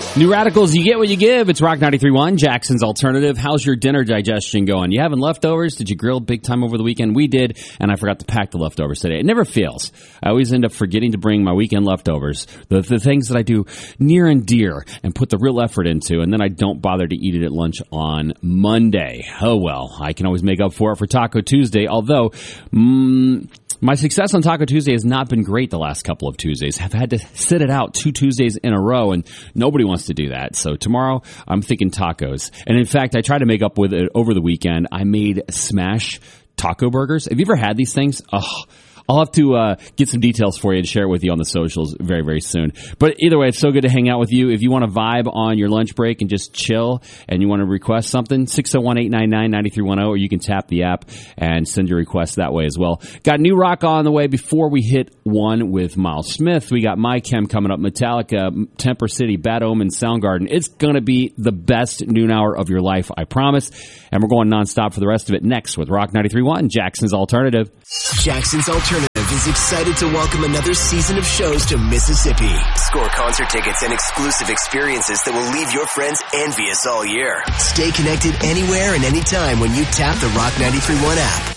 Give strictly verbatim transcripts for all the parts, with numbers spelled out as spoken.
New Radicals, you get what you give. It's Rock ninety-three point one, Jackson's Alternative. How's your dinner digestion going? You having leftovers? Did you grill big time over the weekend? We did, and I forgot to pack the leftovers today. It never fails. I always end up forgetting to bring my weekend leftovers, the, the things that I do near and dear and put the real effort into, and then I don't bother to eat it at lunch on Monday. Oh, well, I can always make up for it for Taco Tuesday, although... Mm, my success on Taco Tuesday has not been great the last couple of Tuesdays. I've had to sit it out two Tuesdays in a row, and nobody wants to do that. So tomorrow, I'm thinking tacos. And in fact, I tried to make up with it over the weekend. I made smash taco burgers. Have you ever had these things? Oh, I'll have to uh, get some details for you and share it with you on the socials very, very soon. But either way, it's so good to hang out with you. If you want to vibe on your lunch break and just chill and you want to request something, six oh one, eight nine nine, nine three one zero, or you can tap the app and send your request that way as well. Got new rock on the way before we hit one with Miles Smith. We got My Chem coming up, Metallica, Temper City, Bad Omen, Soundgarden. It's going to be the best noon hour of your life, I promise. And we're going nonstop for the rest of it next with Rock ninety-three point one, Jackson's Alternative. Jackson's Alternative is excited to welcome another season of shows to Mississippi. Score concert tickets and exclusive experiences that will leave your friends envious all year. Stay connected anywhere and anytime when you tap the Rock ninety-three point one app.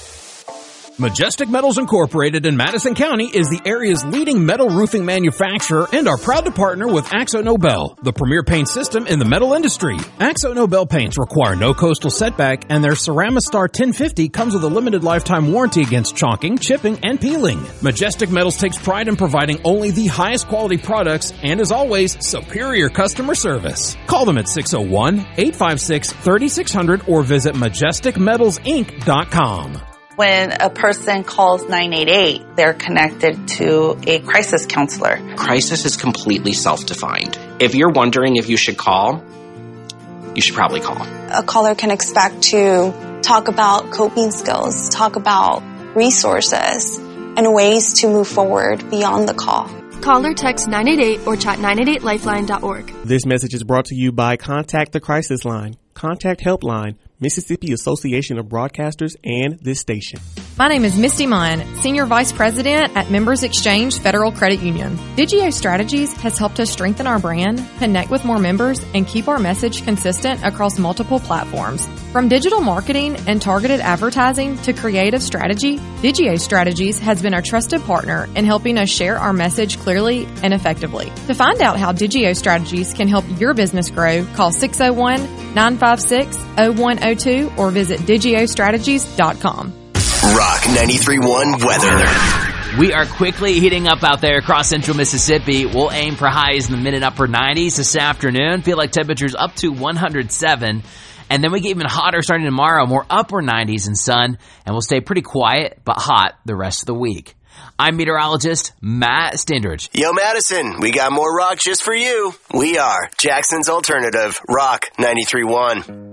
Majestic Metals Incorporated in Madison County is the area's leading metal roofing manufacturer and are proud to partner with Axo Nobel, the premier paint system in the metal industry. Axo Nobel paints require no coastal setback, and their Ceramistar ten fifty comes with a limited lifetime warranty against chalking, chipping, and peeling. Majestic Metals takes pride in providing only the highest quality products and, as always, superior customer service. Call them at six oh one, eight five six, three six zero zero or visit majestic metals inc dot com. When a person calls nine eight eight, they're connected to a crisis counselor. Crisis is completely self-defined. If you're wondering if you should call, you should probably call. A caller can expect to talk about coping skills, talk about resources, and ways to move forward beyond the call. Call or text nine eight eight or chat nine eight eight lifeline dot org. This message is brought to you by Contact the Crisis Line, Contact Helpline, Mississippi Association of Broadcasters, and this station. My name is Misty Munn, Senior Vice President at Members Exchange Federal Credit Union. Digio Strategies has helped us strengthen our brand, connect with more members, and keep our message consistent across multiple platforms. From digital marketing and targeted advertising to creative strategy, Digio Strategies has been a trusted partner in helping us share our message clearly and effectively. To find out how Digio Strategies can help your business grow, call six oh one, nine five six, oh one oh two or visit digio strategies dot com. Rock ninety-three point one weather. We are quickly heating up out there across central Mississippi. We'll aim for highs in the mid and upper nineties this afternoon. Feel like temperatures up to one hundred seven. And then we get even hotter starting tomorrow, more upper nineties and sun. And we'll stay pretty quiet but hot the rest of the week. I'm meteorologist Matt Stindridge. Yo, Madison, we got more rock just for you. We are Jackson's Alternative, Rock ninety-three point one.